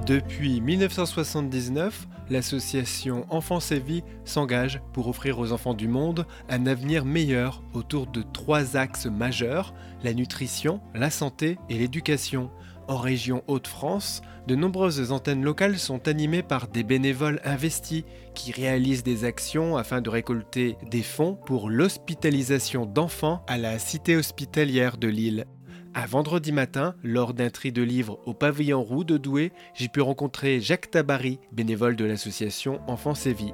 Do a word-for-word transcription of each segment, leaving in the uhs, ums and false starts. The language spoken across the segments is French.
Depuis mille neuf cent soixante-dix-neuf, l'association Enfance et Vie s'engage pour offrir aux enfants du monde un avenir meilleur autour de trois axes majeurs, la nutrition, la santé et l'éducation. En région Hauts-de-France, de nombreuses antennes locales sont animées par des bénévoles investis qui réalisent des actions afin de récolter des fonds pour l'hospitalisation d'enfants à la cité hospitalière de Lille. À vendredi matin, lors d'un tri de livres au pavillon roux de Douai, j'ai pu rencontrer Jacques Tabary, bénévole de l'association Enfance et Vie.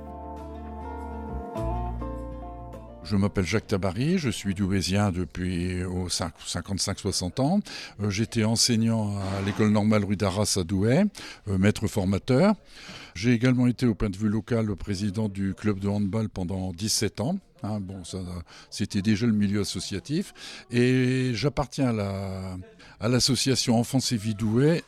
Je m'appelle Jacques Tabary, je suis douaisien depuis oh, cinquante-cinq soixante ans. Euh, j'étais enseignant à l'école normale rue d'Arras à Douai, euh, maître formateur. J'ai également été au point de vue local le président du club de handball pendant dix-sept ans. Hein, bon, ça, c'était déjà le milieu associatif. Et j'appartiens à, la, à l'association Enfance et Vie Douai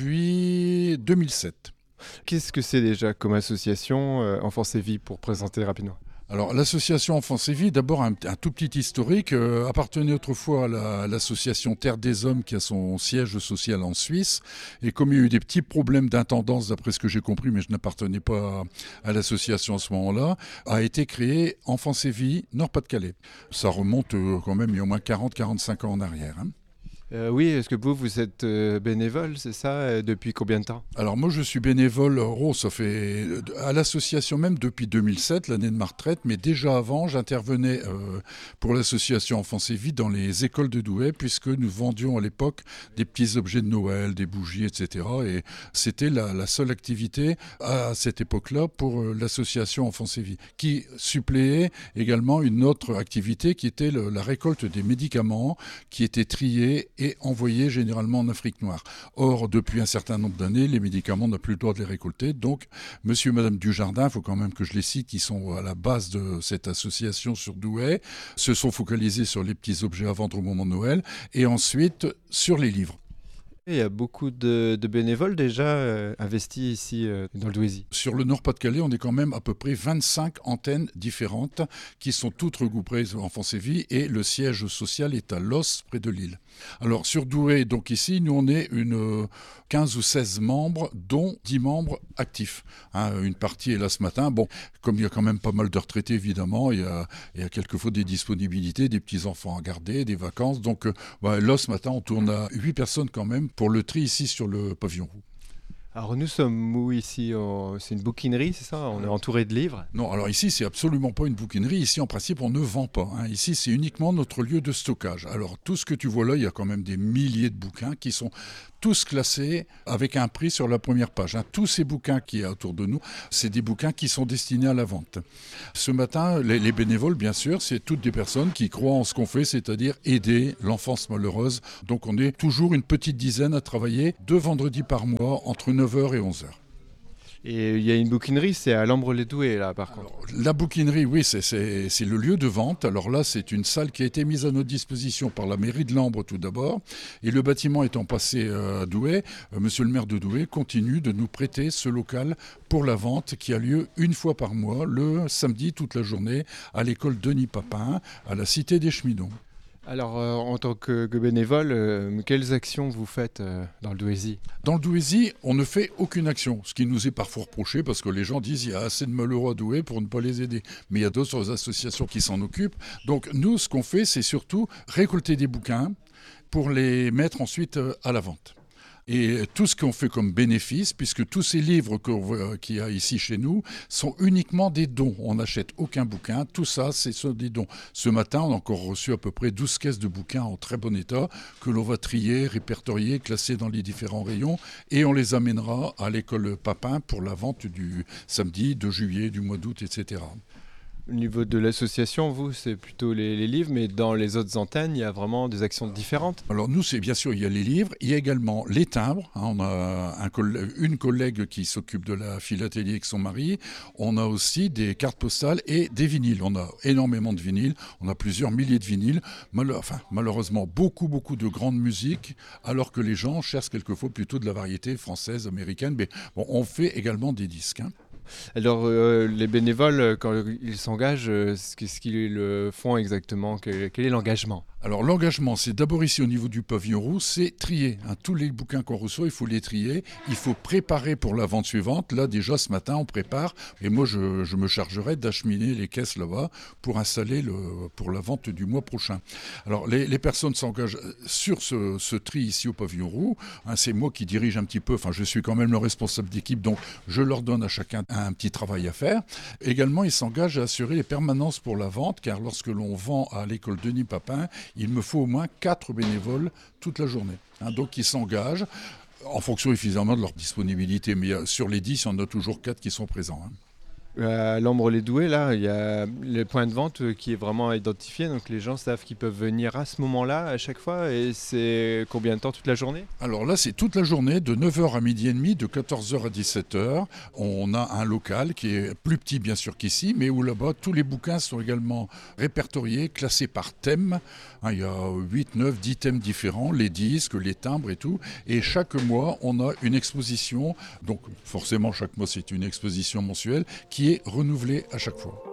depuis deux mille sept. Qu'est-ce que c'est déjà comme association euh, Enfance et Vie pour présenter rapidement ? Alors l'association Enfance et Vie, d'abord un, un tout petit historique, euh, appartenait autrefois à, la, à l'association Terre des Hommes qui a son siège social en Suisse. Et comme il y a eu des petits problèmes d'intendance, d'après ce que j'ai compris, mais je n'appartenais pas à, à l'association à ce moment-là, a été créée Enfance et Vie Nord-Pas-de-Calais. Ça remonte euh, quand même il y a au moins quarante à quarante-cinq ans en arrière. Hein. Euh, oui, est-ce que vous, vous êtes euh, bénévole, c'est ça, euh, depuis combien de temps ? Alors moi je suis bénévole, oh, ça fait à l'association même depuis deux mille sept, l'année de ma retraite, mais déjà avant j'intervenais euh, pour l'association Enfance et Vie dans les écoles de Douai, puisque nous vendions à l'époque des petits objets de Noël, des bougies, et cetera. Et c'était la, la seule activité à cette époque-là pour euh, l'association Enfance et Vie, qui suppléait également une autre activité qui était le, la récolte des médicaments qui étaient triés et envoyés généralement en Afrique noire. Or, depuis un certain nombre d'années, les médicaments n'ont plus le droit de les récolter. Donc, monsieur et madame Dujardin, il faut quand même que je les cite, qui sont à la base de cette association sur Douai, se sont focalisés sur les petits objets à vendre au moment de Noël et ensuite sur les livres. Il y a beaucoup de, de bénévoles déjà euh, investis ici euh, dans le Douaisis. Sur le Nord-Pas-de-Calais, on est quand même à peu près vingt-cinq antennes différentes qui sont toutes regroupées en Enfance et Vie et le siège social est à Los, près de Lille. Alors sur Douai, donc ici, nous on est une quinze ou seize membres, dont dix membres actifs. Hein, une partie est là ce matin. Bon, comme il y a quand même pas mal de retraités évidemment, il y a, il y a quelquefois des disponibilités, des petits-enfants à garder, des vacances. Donc euh, bah, là ce matin, on tourne à huit personnes quand même pour le tri ici sur le pavillon roux. Alors nous sommes où ici ? C'est une bouquinerie, c'est ça ? On est entouré de livres ? Non, alors ici c'est absolument pas une bouquinerie. Ici en principe on ne vend pas. Hein. Ici c'est uniquement notre lieu de stockage. Alors tout ce que tu vois là, il y a quand même des milliers de bouquins qui sont tous classés avec un prix sur la première page. Hein. Tous ces bouquins qu'il y a autour de nous, c'est des bouquins qui sont destinés à la vente. Ce matin, les, les bénévoles, bien sûr, c'est toutes des personnes qui croient en ce qu'on fait, c'est-à-dire aider l'enfance malheureuse. Donc on est toujours une petite dizaine à travailler deux vendredis par mois entre neuf heures et onze heures. Et il y a une bouquinerie, c'est à Lambre-les-Douais là par contre. Alors, la bouquinerie, oui, c'est, c'est, c'est le lieu de vente. Alors là, c'est une salle qui a été mise à notre disposition par la mairie de Lambre tout d'abord. Et le bâtiment étant passé à Douai, euh, monsieur le maire de Douai continue de nous prêter ce local pour la vente qui a lieu une fois par mois, le samedi toute la journée, à l'école Denis Papin, à la cité des Cheminots. Alors, euh, en tant que, que bénévole, euh, quelles actions vous faites euh, dans le Douaisis ? Dans le Douaisis, on ne fait aucune action, ce qui nous est parfois reproché parce que les gens disent qu'il y a assez de malheureux à Douai pour ne pas les aider. Mais il y a d'autres associations qui s'en occupent. Donc nous, ce qu'on fait, c'est surtout récolter des bouquins pour les mettre ensuite à la vente. Et tout ce qu'on fait comme bénéfice, puisque tous ces livres qu'il y a ici chez nous sont uniquement des dons. On n'achète aucun bouquin, tout ça, c'est des dons. Ce matin, on a encore reçu à peu près douze caisses de bouquins en très bon état que l'on va trier, répertorier, classer dans les différents rayons et on les amènera à l'école Papin pour la vente du samedi, de juillet, du mois d'août, et cetera. Au niveau de l'association, vous, c'est plutôt les, les livres, mais dans les autres antennes, il y a vraiment des actions différentes. Alors nous, c'est bien sûr, il y a les livres, il y a également les timbres. Hein, on a un coll- une collègue qui s'occupe de la philatélie avec son mari. On a aussi des cartes postales et des vinyles. On a énormément de vinyles, on a plusieurs milliers de vinyles. Mal- enfin, malheureusement, beaucoup, beaucoup de grandes musiques, alors que les gens cherchent quelquefois plutôt de la variété française, américaine. Mais bon, on fait également des disques. Hein. Alors, euh, les bénévoles, quand ils s'engagent, euh, qu'est-ce qu'ils euh, font exactement? Quel, quel est l'engagement? Alors l'engagement, c'est d'abord ici au niveau du pavillon rouge, c'est trier. Hein, tous les bouquins qu'on reçoit, il faut les trier. Il faut préparer pour la vente suivante. Là déjà ce matin, on prépare. Et moi, je, je me chargerai d'acheminer les caisses là-bas pour installer le, pour la vente du mois prochain. Alors les, les personnes s'engagent sur ce, ce tri ici au pavillon rouge. Hein, c'est moi qui dirige un petit peu. Enfin, je suis quand même le responsable d'équipe, donc je leur donne à chacun un petit travail à faire. Également, ils s'engagent à assurer les permanences pour la vente, car lorsque l'on vend à l'école Denis Papin, il me faut au moins quatre bénévoles toute la journée. Hein, donc ils s'engagent en fonction évidemment de leur disponibilité. Mais euh, sur les dix, il y en a toujours quatre qui sont présents. Hein. À L'Ambre-les-Doués, là, il y a le point de vente qui est vraiment identifié. Donc les gens savent qu'ils peuvent venir à ce moment-là, à chaque fois. Et c'est combien de temps, toute la journée? Alors là, c'est toute la journée, de neuf heures à midi et demi, de quatorze heures à dix-sept heures. On a un local qui est plus petit, bien sûr, qu'ici, mais où là-bas, tous les bouquins sont également répertoriés, classés par thème. Hein, il y a huit, neuf, dix thèmes différents, les disques, les timbres et tout. Et chaque mois, on a une exposition. Donc forcément, chaque mois, c'est une exposition mensuelle qui est renouvelée à chaque fois.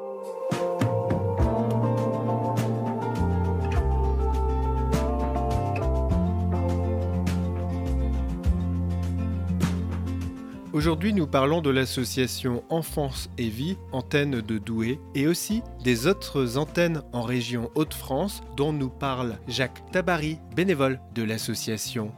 Aujourd'hui, nous parlons de l'association Enfance et Vie, antenne de Douai, et aussi des autres antennes en région Hauts-de-France dont nous parle Jacques Tabary, bénévole de l'association.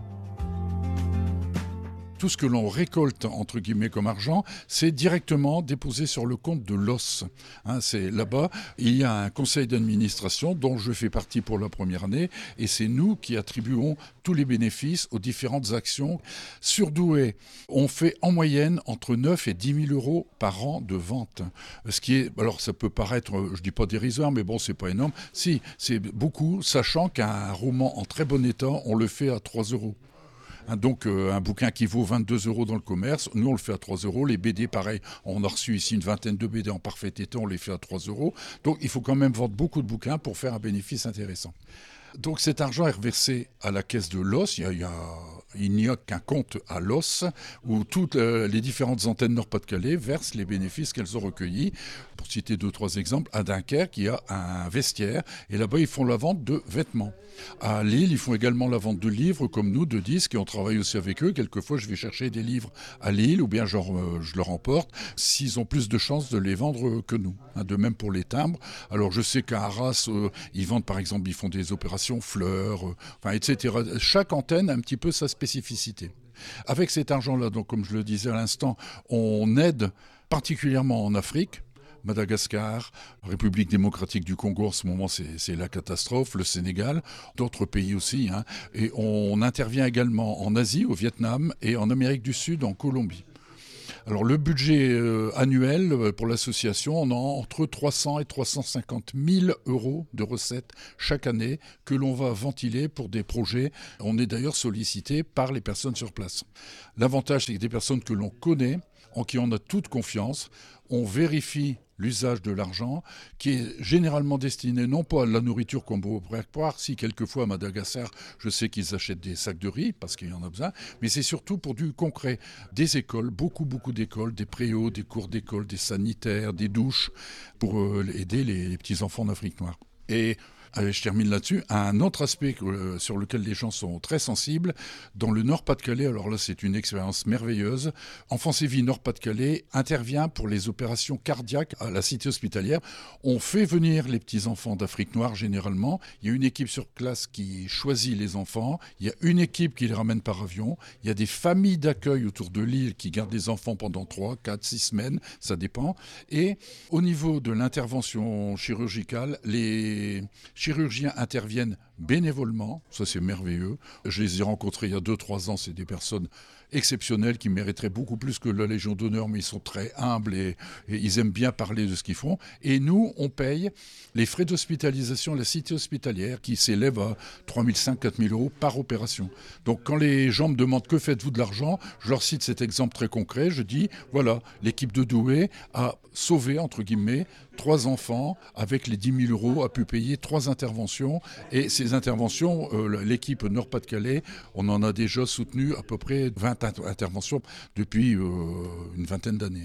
Tout ce que l'on récolte, entre guillemets, comme argent, c'est directement déposé sur le compte de l'O S. Hein, c'est là-bas, il y a un conseil d'administration dont je fais partie pour la première année, et c'est nous qui attribuons tous les bénéfices aux différentes actions. Sur Douai, on fait en moyenne entre neuf et dix mille euros par an de vente. Ce qui est, alors ça peut paraître, je dis pas dérisoire, mais bon, c'est pas énorme. Si, c'est beaucoup, sachant qu'un roman en très bon état, on le fait à trois euros. Hein, donc euh, un bouquin qui vaut vingt-deux euros dans le commerce, nous on le fait à trois euros. Les B D, pareil, on a reçu ici une vingtaine de B D en parfait état, on les fait à trois euros. Donc il faut quand même vendre beaucoup de bouquins pour faire un bénéfice intéressant. Donc cet argent est reversé à la caisse de l'O S. Il y a, il y a, il n'y a qu'un compte à l'O S où toutes les différentes antennes Nord-Pas-de-Calais versent les bénéfices qu'elles ont recueillis. Pour citer deux, trois exemples, à Dunkerque, il y a un vestiaire et là-bas, ils font la vente de vêtements. À Lille, ils font également la vente de livres comme nous, de disques, et on travaille aussi avec eux. Quelquefois, je vais chercher des livres à Lille ou bien genre, euh, je leur emporte s'ils ont plus de chances de les vendre que nous. Hein, de même pour les timbres. Alors, je sais qu'à Arras, euh, ils vendent par exemple, ils font des opérations fleurs, euh, enfin, et cetera. Chaque antenne a un petit peu sa spécificité. Avec cet argent-là, donc, comme je le disais à l'instant, on aide particulièrement en Afrique. Madagascar, République démocratique du Congo, en ce moment c'est, c'est la catastrophe, le Sénégal, d'autres pays aussi. Hein. Et on intervient également en Asie, au Vietnam et en Amérique du Sud, en Colombie. Alors le budget euh, annuel pour l'association, on a entre trois cents et trois cent cinquante mille euros de recettes chaque année que l'on va ventiler pour des projets. On est d'ailleurs sollicité par les personnes sur place. L'avantage, c'est que des personnes que l'on connaît, en qui on a toute confiance, on vérifie l'usage de l'argent, qui est généralement destiné non pas à la nourriture comme vous pourrez croire, si quelquefois à Madagascar, je sais qu'ils achètent des sacs de riz, parce qu'il y en a besoin, mais c'est surtout pour du concret. Des écoles, beaucoup, beaucoup d'écoles, des préaux, des cours d'école, des sanitaires, des douches, pour euh, aider les, les petits-enfants d'Afrique noire. Et Allez, je termine là-dessus. Un autre aspect euh, sur lequel les gens sont très sensibles, dans le Nord-Pas-de-Calais, alors là c'est une expérience merveilleuse, Enfance et Vie Nord-Pas-de-Calais intervient pour les opérations cardiaques à la cité hospitalière. On fait venir les petits-enfants d'Afrique noire généralement. Il y a une équipe sur place qui choisit les enfants. Il y a une équipe qui les ramène par avion. Il y a des familles d'accueil autour de l'île qui gardent les enfants pendant trois, quatre, six semaines, ça dépend. Et au niveau de l'intervention chirurgicale, les chirurgiens interviennent bénévolement, ça c'est merveilleux. Je les ai rencontrés il y a deux trois ans, c'est des personnes exceptionnelles qui mériteraient beaucoup plus que la Légion d'honneur, mais ils sont très humbles et, et ils aiment bien parler de ce qu'ils font. Et nous, on paye les frais d'hospitalisation à la cité hospitalière qui s'élèvent à trois mille cinq cents à quatre mille euros par opération. Donc quand les gens me demandent que faites-vous de l'argent, je leur cite cet exemple très concret, je dis voilà, l'équipe de Douai a sauvé, entre guillemets, trois enfants avec les dix mille euros, a pu payer trois interventions. Et ces interventions, euh, l'équipe Nord-Pas-de-Calais, on en a déjà soutenu à peu près vingt interventions depuis euh, une vingtaine d'années. Hein.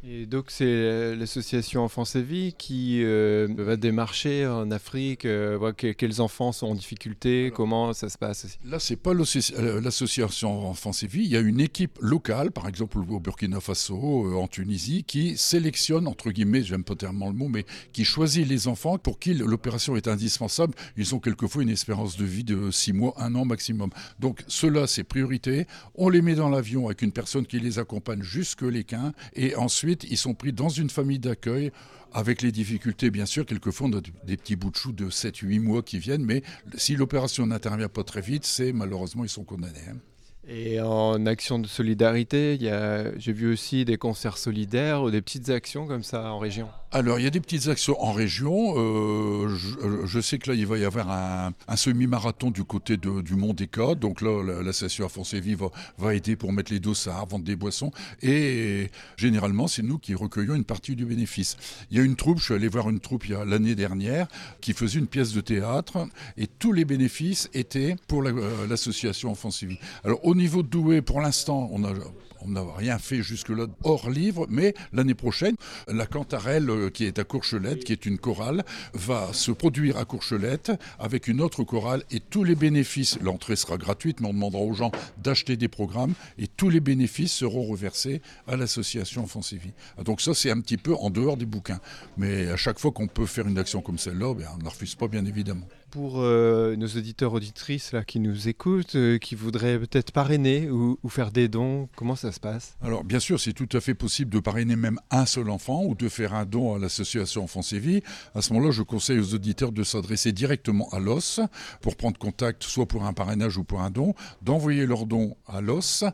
Et donc c'est l'association Enfance et Vie qui euh, va démarcher en Afrique, euh, voir que, quels enfants sont en difficulté, alors, comment ça se passe aussi. Là, c'est pas l'association Enfance et Vie, il y a une équipe locale, par exemple au Burkina Faso, euh, en Tunisie, qui sélectionne, entre guillemets, j'aime pas tellement le mot, mais qui choisit les enfants pour qui l'opération est indispensable. Ils ont quelquefois une espérance de vie de six mois, un an maximum. Donc ceux-là, c'est priorité. On les met dans l'avion avec une personne qui les accompagne jusque l'Équin, et ensuite ils sont pris dans une famille d'accueil avec les difficultés, bien sûr. Quelquefois, on a des petits bouts de chou de sept huit mois qui viennent, mais si l'opération n'intervient pas très vite, c'est malheureusement, ils sont condamnés. Hein. Et en action de solidarité, il y a, j'ai vu aussi des concerts solidaires ou des petites actions comme ça en région. Alors, il y a des petites actions en région. Euh, je, je sais que là, il va y avoir un, un semi-marathon du côté de, du Mont des Cas. Donc là, l'association Enfance et Vie va, va aider pour mettre les dossards, vendre des boissons. Et généralement, c'est nous qui recueillons une partie du bénéfice. Il y a une troupe, je suis allé voir une troupe il y a l'année dernière, qui faisait une pièce de théâtre. Et tous les bénéfices étaient pour la, euh, l'association Enfance et Vie. Alors, au niveau de Douai, pour l'instant, on a... On n'a rien fait jusque-là hors livre, mais l'année prochaine, la Cantarelle qui est à Courchelette, qui est une chorale, va se produire à Courchelette avec une autre chorale et tous les bénéfices, l'entrée sera gratuite, mais on demandera aux gens d'acheter des programmes et tous les bénéfices seront reversés à l'association Enfance et Vie. Donc ça, c'est un petit peu en dehors des bouquins. Mais à chaque fois qu'on peut faire une action comme celle-là, ben, on ne la refuse pas, bien évidemment. Pour euh, nos auditeurs, auditrices là, qui nous écoutent, euh, qui voudraient peut-être parrainer ou, ou faire des dons, comment ça se passe ? Alors bien sûr, c'est tout à fait possible de parrainer même un seul enfant ou de faire un don à l'association Enfance et Vie. À ce moment-là, je conseille aux auditeurs de s'adresser directement à l'O S pour prendre contact, soit pour un parrainage ou pour un don, d'envoyer leur don à l'O S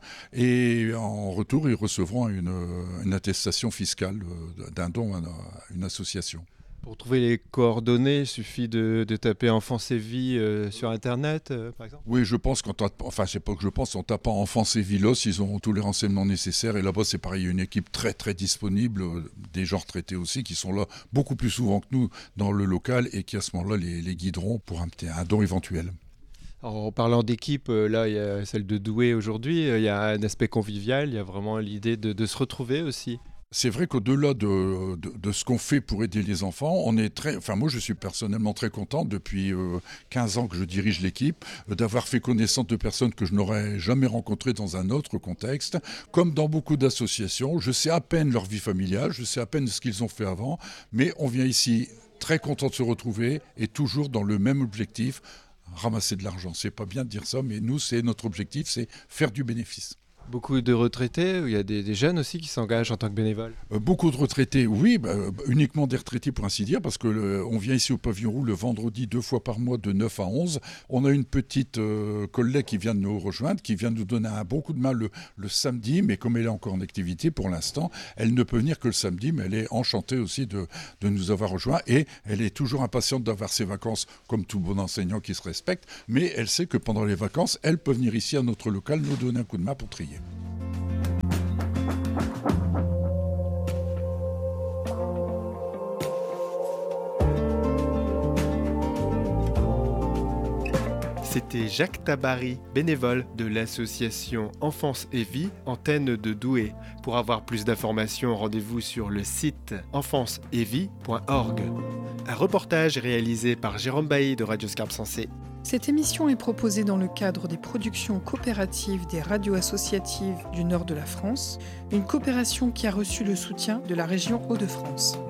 et en retour, ils recevront une, une attestation fiscale d'un don à une association. Pour trouver les coordonnées, il suffit de, de taper Enfance et Vie euh, sur Internet, euh, par exemple ? Oui, je pense qu'en tapant, enfin, je sais pas que je pense, en tapant Enfance et Vie L O S, ils auront tous les renseignements nécessaires. Et là-bas, c'est pareil, il y a une équipe très, très disponible, des gens retraités aussi, qui sont là beaucoup plus souvent que nous dans le local et qui, à ce moment-là, les, les guideront pour un, un don éventuel. Alors, en parlant d'équipe, euh, là, il y a celle de Douai aujourd'hui, il y a un aspect convivial, il y a vraiment l'idée de, de se retrouver aussi. C'est vrai qu'au-delà de, de, de ce qu'on fait pour aider les enfants, on est très, enfin moi je suis personnellement très content depuis euh, quinze ans que je dirige l'équipe, euh, d'avoir fait connaissance de personnes que je n'aurais jamais rencontrées dans un autre contexte. Comme dans beaucoup d'associations, je sais à peine leur vie familiale, je sais à peine ce qu'ils ont fait avant, mais on vient ici très content de se retrouver et toujours dans le même objectif, ramasser de l'argent. C'est pas bien de dire ça, mais nous, c'est notre objectif, c'est faire du bénéfice. Beaucoup de retraités, il y a des, des jeunes aussi qui s'engagent en tant que bénévoles. Euh, beaucoup de retraités, oui, bah, uniquement des retraités pour ainsi dire, parce qu'on vient ici au Pavillon Roux le vendredi deux fois par mois de neuf à onze. On a une petite euh, collègue qui vient de nous rejoindre, qui vient de nous donner un bon coup de main le, le samedi, mais comme elle est encore en activité pour l'instant, elle ne peut venir que le samedi, mais elle est enchantée aussi de, de nous avoir rejoints et elle est toujours impatiente d'avoir ses vacances, comme tout bon enseignant qui se respecte, mais elle sait que pendant les vacances, elle peut venir ici à notre local nous donner un coup de main pour trier. C'était Jacques Tabary, bénévole de l'association Enfance et Vie, antenne de Douai. Pour avoir plus d'informations, rendez-vous sur le site enfance et vie point org. Un reportage réalisé par Jérôme Bailly de Radio Scarpe Sensée. Cette émission est proposée dans le cadre des productions coopératives des radios associatives du nord de la France, une coopération qui a reçu le soutien de la région Hauts-de-France.